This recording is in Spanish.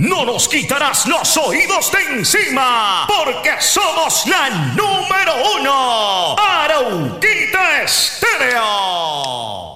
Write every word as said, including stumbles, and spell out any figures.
no nos quitarás los oídos de encima, porque somos la número uno. Araucarias.